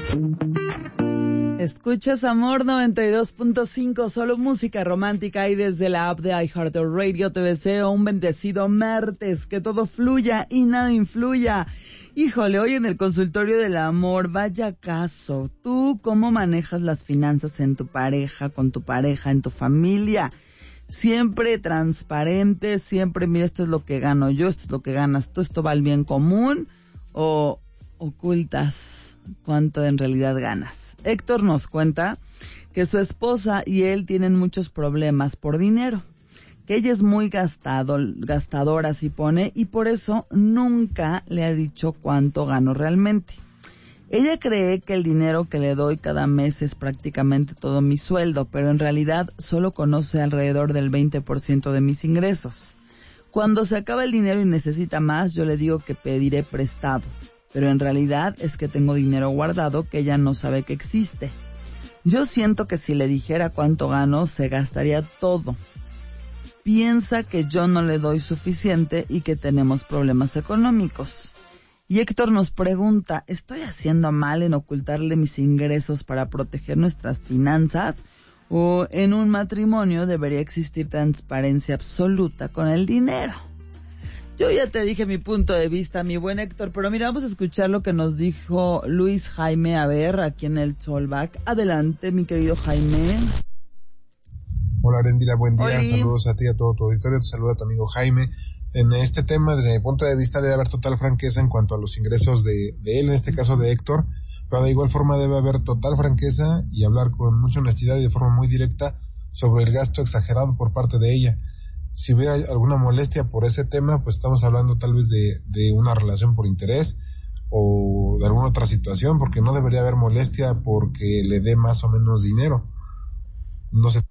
Escuchas Amor 92.5, solo música romántica, y desde la app de iHeartRadio te deseo un bendecido martes, que todo fluya y nada influya. Híjole, hoy en el consultorio del amor, vaya caso, ¿tú cómo manejas las finanzas en tu pareja, con tu pareja, en tu familia? Siempre transparente, siempre, mira, esto es lo que gano yo, esto es lo que ganas tú, esto va al bien común, o ocultas cuánto en realidad ganas. Héctor nos cuenta que su esposa y él tienen muchos problemas por dinero, que ella es muy gastadora, así pone, y por eso nunca le ha dicho cuánto gano realmente. Ella cree que el dinero que le doy cada mes es prácticamente todo mi sueldo, pero en realidad solo conoce alrededor del 20% de mis ingresos. Cuando se acaba el dinero y necesita más, yo le digo que pediré prestado, pero en realidad es que tengo dinero guardado que ella no sabe que existe. Yo siento que si le dijera cuánto gano, se gastaría todo. Piensa que yo no le doy suficiente y que tenemos problemas económicos. Y Héctor nos pregunta, ¿estoy haciendo mal en ocultarle mis ingresos para proteger nuestras finanzas? ¿O en un matrimonio debería existir transparencia absoluta con el dinero? Yo ya te dije mi punto de vista, mi buen Héctor, pero mira, vamos a escuchar lo que nos dijo Luis Jaime, a ver, aquí en el Cholback. Adelante, mi querido Jaime. Hola, Arendira, buen día. Oli. Saludos a ti y a todo tu auditorio. Te saluda tu amigo Jaime. En este tema, desde mi punto de vista, debe haber total franqueza en cuanto a los ingresos de él, en este caso de Héctor, pero de igual forma debe haber total franqueza y hablar con mucha honestidad y de forma muy directa sobre el gasto exagerado por parte de ella. Si hubiera alguna molestia por ese tema, pues estamos hablando tal vez de una relación por interés o de alguna otra situación, porque no debería haber molestia porque le dé más o menos dinero. No sé.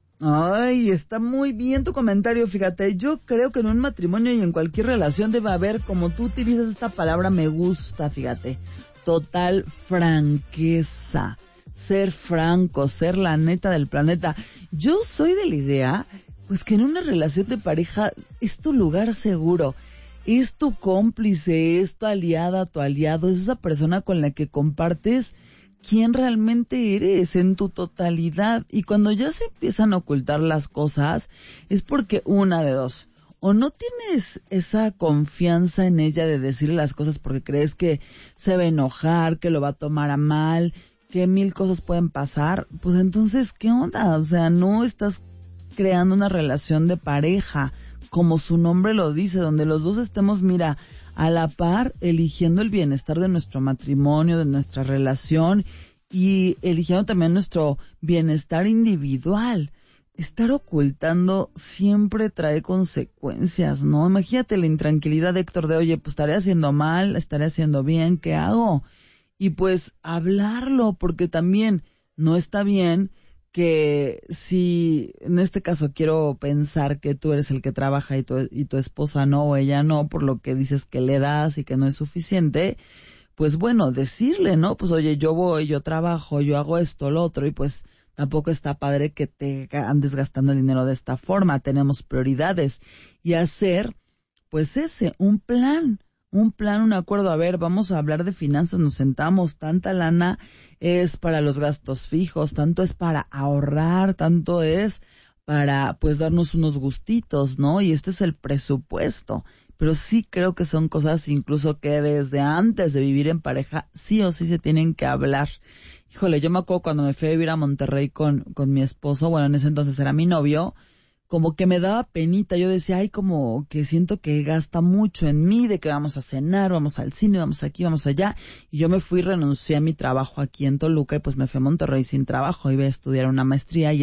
Ay, está muy bien tu comentario, fíjate, yo creo que en un matrimonio y en cualquier relación debe haber, como tú utilizas esta palabra, me gusta, fíjate, total franqueza, ser franco, ser la neta del planeta. Yo soy de la idea, pues que en una relación de pareja es tu lugar seguro, es tu cómplice, es tu aliada, tu aliado, es esa persona con la que compartes quién realmente eres en tu totalidad. Y cuando ya se empiezan a ocultar las cosas, es porque una de dos, o no tienes esa confianza en ella de decirle las cosas porque crees que se va a enojar, que lo va a tomar a mal, que 1000 cosas pueden pasar, pues entonces, ¿qué onda? O sea, no estás creando una relación de pareja, como su nombre lo dice, donde los dos estemos, mira, a la par, eligiendo el bienestar de nuestro matrimonio, de nuestra relación, y eligiendo también nuestro bienestar individual. Estar ocultando siempre trae consecuencias, ¿no? Imagínate la intranquilidad de Héctor de, oye, pues estaré haciendo mal, estaré haciendo bien, ¿qué hago? Y pues hablarlo, porque también no está bien que si, en este caso quiero pensar que tú eres el que trabaja y tu esposa no, o ella no, por lo que dices que le das y que no es suficiente, pues bueno, decirle, ¿no? Pues oye, yo voy, yo trabajo, yo hago esto, lo otro, y pues tampoco está padre que te andes gastando el dinero de esta forma, tenemos prioridades, y hacer, pues un acuerdo, a ver, vamos a hablar de finanzas, nos sentamos, tanta lana es para los gastos fijos, tanto es para ahorrar, tanto es para, pues, darnos unos gustitos, ¿no? Y este es el presupuesto. Pero sí creo que son cosas incluso que desde antes de vivir en pareja, sí o sí se tienen que hablar. Híjole, yo me acuerdo cuando me fui a vivir a Monterrey con mi esposo, bueno, en ese entonces era mi novio, como que me daba penita, yo decía, ay, como que siento que gasta mucho en mí, de que vamos a cenar, vamos al cine, vamos aquí, vamos allá, y yo me fui, renuncié a mi trabajo aquí en Toluca, y pues me fui a Monterrey sin trabajo, iba a estudiar una maestría, y